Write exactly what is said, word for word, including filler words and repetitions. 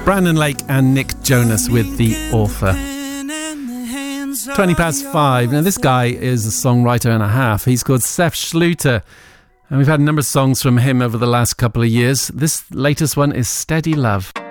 Brandon Lake and Nick Jonas with The Author. twenty past five. Now this guy is a songwriter and a half. He's called Seth Schluter, and we've had a number of songs from him over the last couple of years. This latest one is Steady Love.